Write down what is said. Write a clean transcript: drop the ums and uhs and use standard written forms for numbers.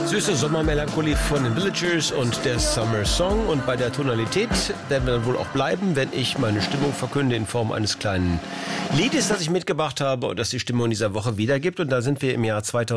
Süße Sommermelancholie von den Villagers und der Summer Song. Und bei der Tonalität werden wir dann wohl auch bleiben, wenn ich meine Stimmung verkünde in Form eines kleinen Liedes, das ich mitgebracht habe und das die Stimmung dieser Woche wiedergibt. Und da sind wir im Jahr 2000.